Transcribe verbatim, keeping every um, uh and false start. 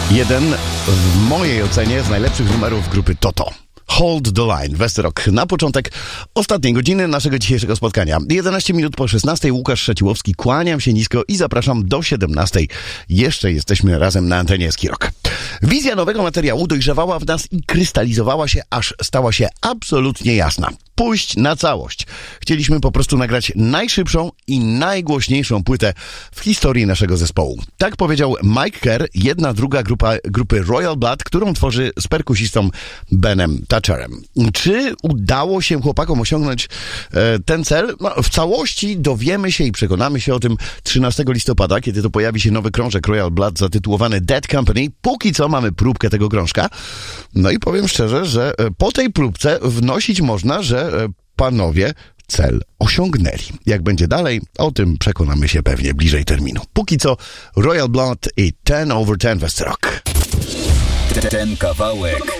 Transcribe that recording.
Jeden w mojej ocenie z najlepszych numerów grupy Toto. Hold the Line, Westerok. Na początek ostatniej godziny naszego dzisiejszego spotkania. jedenaście minut po szesnastej, Łukasz Szaciłowski, kłaniam się nisko i zapraszam do siedemnastej. Jeszcze jesteśmy razem na antenie Skirok. Wizja nowego materiału dojrzewała w nas i krystalizowała się, aż stała się absolutnie jasna. Pójść na całość. Chcieliśmy po prostu nagrać najszybszą i najgłośniejszą płytę w historii naszego zespołu. Tak powiedział Mike Kerr, jedna druga grupa grupy Royal Blood, którą tworzy z perkusistą Benem Thatcherem. Czy udało się chłopakom osiągnąć e, ten cel? No, w całości dowiemy się i przekonamy się o tym trzynastego listopada, kiedy to pojawi się nowy krążek Royal Blood zatytułowany Dead Company. Póki co mamy próbkę tego krążka. No i powiem szczerze, że po tej próbce wnosić można, że panowie cel osiągnęli. Jak będzie dalej, o tym przekonamy się pewnie bliżej terminu. Póki co Royal Blood i ten over ten Westerok. Ten kawałek